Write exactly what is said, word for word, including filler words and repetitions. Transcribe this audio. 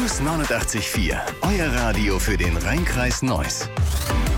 Plus neunundachtzig Komma vier, euer Radio für den Rheinkreis Neuss.